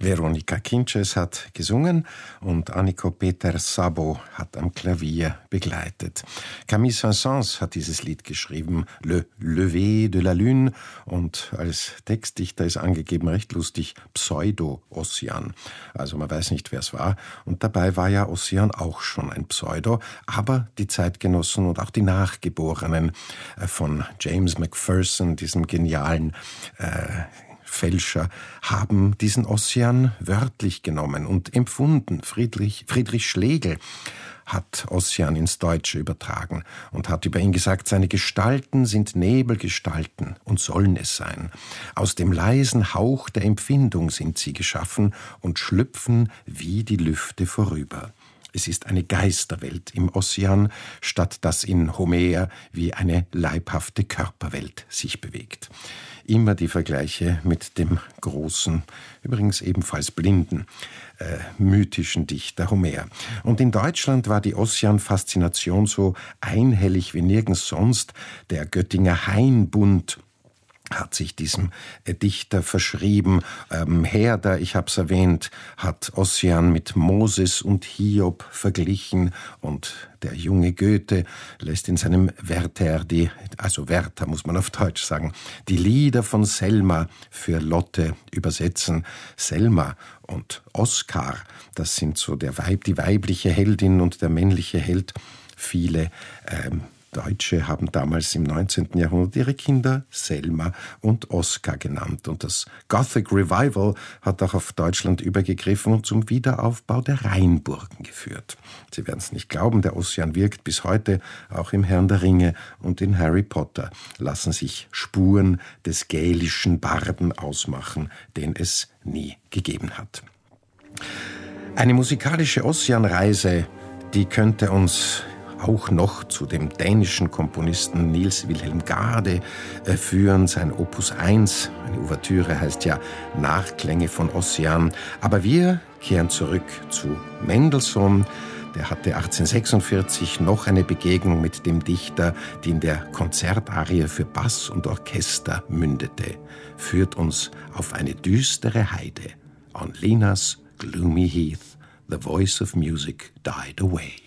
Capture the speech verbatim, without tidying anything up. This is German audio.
Veronika Kinches hat gesungen und Anniko Peter-Sabo hat am Klavier begleitet. Camille Saint-Saëns hat dieses Lied geschrieben, Le Lever de la Lune, und als Textdichter ist angegeben, recht lustig, Pseudo-Ossian. Also man weiß nicht, wer es war. Und dabei war ja Ossian auch schon ein Pseudo, aber die Zeitgenossen und auch die Nachgeborenen von James Macpherson, diesem genialen äh, Fälscher, haben diesen Ossian wörtlich genommen und empfunden. Friedrich, Friedrich Schlegel hat Ossian ins Deutsche übertragen und hat über ihn gesagt, seine Gestalten sind Nebelgestalten und sollen es sein. Aus dem leisen Hauch der Empfindung sind sie geschaffen und schlüpfen wie die Lüfte vorüber. Es ist eine Geisterwelt im Ossian, statt dass in Homer wie eine leibhafte Körperwelt sich bewegt. Immer die Vergleiche mit dem großen, übrigens ebenfalls blinden, äh, mythischen Dichter Homer. Und in Deutschland war die Ossian-Faszination so einhellig wie nirgends sonst. Der Göttinger Hainbund hat sich diesem Dichter verschrieben. Ähm, Herder, ich hab's erwähnt, hat Ossian mit Moses und Hiob verglichen, und der junge Goethe lässt in seinem Werther, die, also Werther muss man auf Deutsch sagen, die Lieder von Selma für Lotte übersetzen. Selma und Oskar, das sind so der Weib, die weibliche Heldin und der männliche Held. Viele ähm, Deutsche haben damals im neunzehnten Jahrhundert ihre Kinder Selma und Oskar genannt. Und das Gothic Revival hat auch auf Deutschland übergegriffen und zum Wiederaufbau der Rheinburgen geführt. Sie werden es nicht glauben, der Ossian wirkt bis heute. Auch im Herrn der Ringe und in Harry Potter lassen sich Spuren des gälischen Barden ausmachen, den es nie gegeben hat. Eine musikalische Ossian-Reise, die könnte uns auch noch zu dem dänischen Komponisten Niels Wilhelm Gade äh, führen. Sein Opus eins, eine Ouvertüre, heißt ja Nachklänge von Ossian. Aber wir kehren zurück zu Mendelssohn. Der hatte achtzehnhundertsechsundvierzig noch eine Begegnung mit dem Dichter, die in der Konzertarie für Bass und Orchester mündete. Führt uns auf eine düstere Heide. On Lena's gloomy heath, the voice of music died away.